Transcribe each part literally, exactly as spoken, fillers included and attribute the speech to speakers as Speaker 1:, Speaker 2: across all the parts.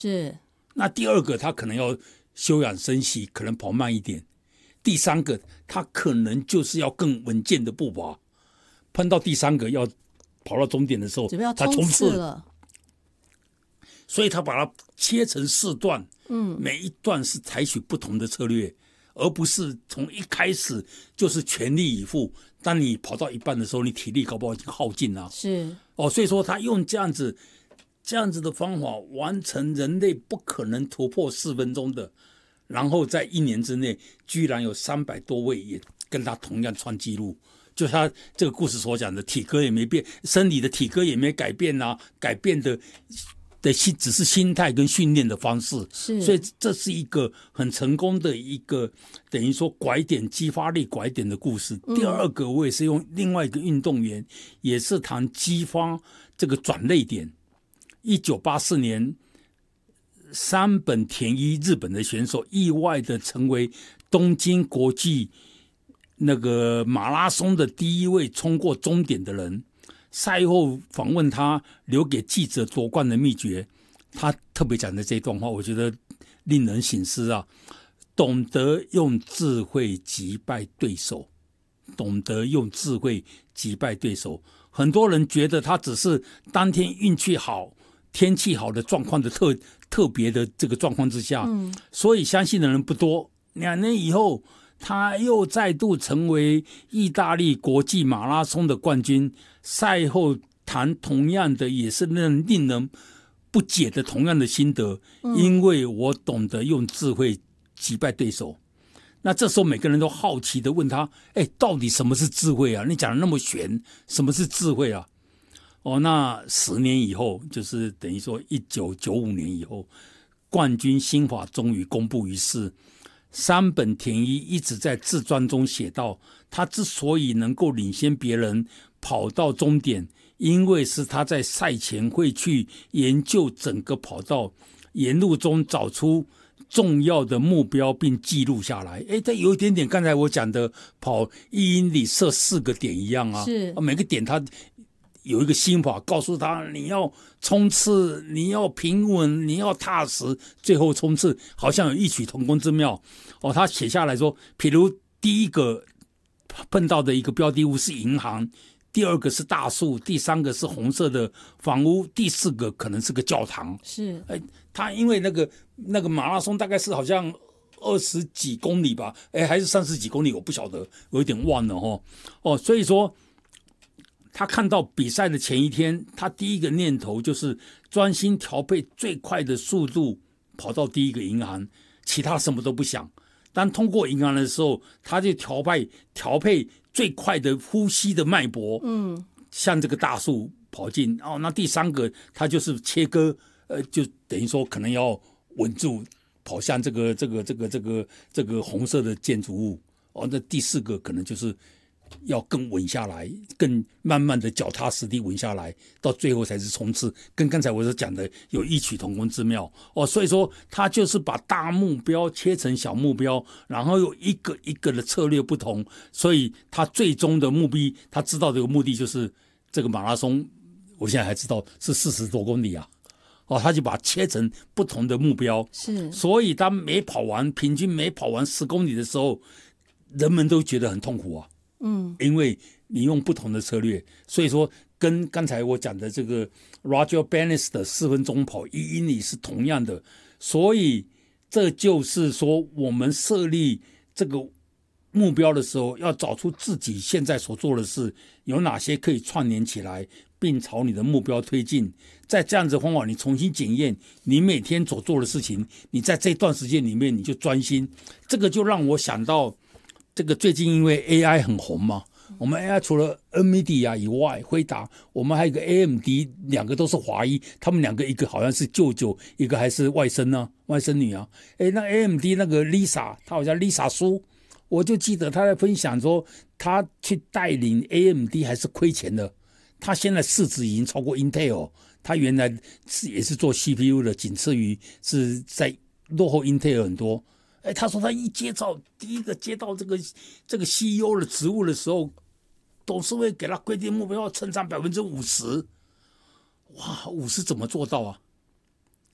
Speaker 1: 是。
Speaker 2: 那第二个他可能要休养生息，可能跑慢一点。第三个他可能就是要更稳健的步伐，碰到第三个要跑到终点的时候，他冲刺
Speaker 1: 了。
Speaker 2: 所以他把它切成四段，嗯，每一段是采取不同的策略，而不是从一开始就是全力以赴。当你跑到一半的时候，你体力搞不好已经耗尽了。
Speaker 1: 是
Speaker 2: 哦，所以说他用这样子这样子的方法完成人类不可能突破四分钟的。然后在一年之内，居然有三百多位也跟他同样创纪录，就他这个故事所讲的，体格也没变，生理的体格也没改变啊，改变的的心只是心态跟训练的方式，
Speaker 1: 是，
Speaker 2: 所以这是一个很成功的一个等于说拐点激发力拐点的故事。嗯、第二个，我也是用另外一个运动员，也是谈激发这个转捩点。一九八四年。山本田一日本的选手意外的成为东京国际那个马拉松的第一位冲过终点的人。赛后访问他留给记者夺冠的秘诀，他特别讲的这段话，我觉得令人省思啊！懂得用智慧击败对手，懂得用智慧击败对手。很多人觉得他只是当天运气好。天气好的状况的特特别的这个状况之下，嗯，所以相信的人不多。两年以后，他又再度成为意大利国际马拉松的冠军。赛后谈同样的，也是令令人不解的同样的心得，嗯，因为我懂得用智慧击败对手。那这时候每个人都好奇的问他：“哎，到底什么是智慧啊？你讲的那么玄，什么是智慧啊？”哦，那十年以后，就是等于说一九九五年以后，冠军新法终于公布于世。山本田一一直在自传中写道，他之所以能够领先别人跑到终点，因为是他在赛前会去研究整个跑道，沿路中找出重要的目标并记录下来。诶，这有一点点刚才我讲的跑一英里设四个点一样啊，
Speaker 1: 是
Speaker 2: 每个点他有一个心法告诉他，你要冲刺，你要平稳，你要踏实，最后冲刺好像有异曲同工之妙。哦，他写下来说，比如第一个碰到的一个标的物是银行，第二个是大树，第三个是红色的房屋，第四个可能是个教堂。
Speaker 1: 是，
Speaker 2: 哎，他因为那个那个马拉松大概是好像二十几公里吧，哎，还是三十几公里，我不晓得，我有点忘了哦。哦，所以说。他看到比赛的前一天，他第一个念头就是专心调配最快的速度跑到第一个银行，其他什么都不想。当通过银行的时候，他就调配调配最快的呼吸的脉搏，嗯，向这个大树跑进。哦，那第三个他就是切割，呃，就等于说可能要稳住跑向这个这个这个这个这个红色的建筑物。哦，那第四个可能就是要更稳下来，更慢慢的脚踏实地稳下来，到最后才是冲刺，跟刚才我所讲的有异曲同工之妙哦。所以说他就是把大目标切成小目标，然后有一个一个的策略不同，所以他最终的目的，他知道这个目的就是这个马拉松，我现在还知道是四十多公里啊。哦，他就把它切成不同的目标，
Speaker 1: 是，
Speaker 2: 所以当每跑完平均每跑完十公里的时候，人们都觉得很痛苦啊。嗯，因为你用不同的策略，所以说跟刚才我讲的这个 Roger Bannister 的四分钟跑一英里是同样的，所以这就是说我们设立这个目标的时候，要找出自己现在所做的事有哪些可以串联起来，并朝你的目标推进。在这样子的方法，你重新检验你每天所做的事情，你在这段时间里面你就专心。这个就让我想到。这个最近因为 A I 很红嘛，我们 A I 除了 NVIDIA 以外，辉达，我们还有一个 A M D， 两个都是华裔，他们两个一个好像是舅舅，一个还是外甥呢、啊，外甥女啊。哎，那 A M D 那个 Lisa， 她好像 Lisa 苏，我就记得她在分享说，她去带领 A M D 还是亏钱的，她现在市值已经超过 Intel， 她原来是也是做 C P U 的，仅次于是在落后 Intel 很多。哎，他说他一接到第一个接到这个这个 C E O 的职务的时候，董事会给他规定目标要成长百分之五十，哇，五十怎么做到啊？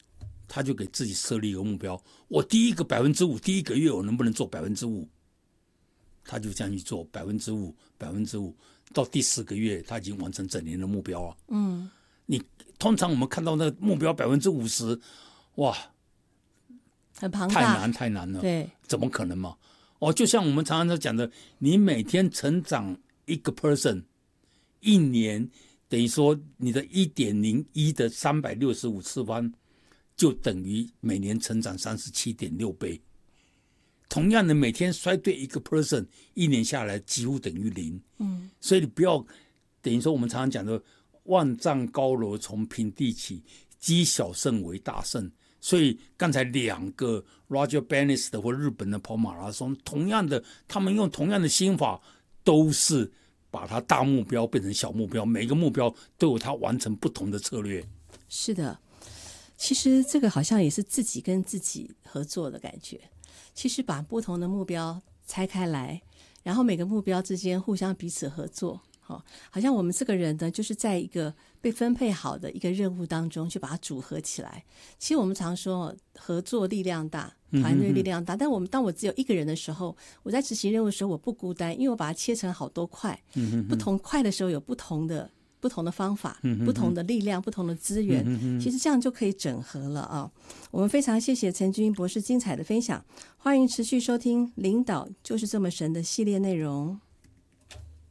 Speaker 2: 他就给自己设立一个目标，我第一个百分之五，第一个月我能不能做百分之五？他就这样去做百分之五，百分之五，到第四个月他已经完成整年的目标了。嗯，你通常我们看到那个目标百分之五十，哇，
Speaker 1: 很庞大，
Speaker 2: 太难太难了，
Speaker 1: 对，
Speaker 2: 怎么可能嘛？哦，就像我们常常在讲的，你每天成长一个 person， 一年等于说你的一点零一的三百六十五次方，就等于每年成长三十七点六倍。同样的，每天衰退一个 person， 一年下来几乎等于零。嗯，所以你不要等于说我们常常讲的万丈高楼从平地起，积小胜为大胜。所以刚才两个 Roger Bannister 的或日本的跑马拉松，同样的，他们用同样的心法，都是把它大目标变成小目标，每个目标都有它完成不同的策略。
Speaker 1: 是的，其实这个好像也是自己跟自己合作的感觉。其实把不同的目标拆开来，然后每个目标之间互相彼此合作，好，好像我们这个人呢，就是在一个被分配好的一个任务当中去把它组合起来。其实我们常说合作力量大，团队力量大，嗯、但我们当我只有一个人的时候，我在执行任务的时候我不孤单，因为我把它切成好多块，嗯、不同块的时候有不同的不同的方法、嗯、不同的力量、不同的资源、嗯、其实这样就可以整合了啊！我们非常谢谢陈君博士精彩的分享，欢迎持续收听《领导就是这么神》的系列内容。